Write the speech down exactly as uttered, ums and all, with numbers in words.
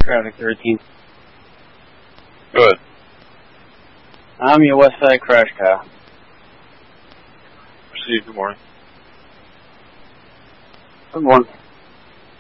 Traffic thirteen. Good. I'm your West Side crash car. Received. Good morning. Good morning.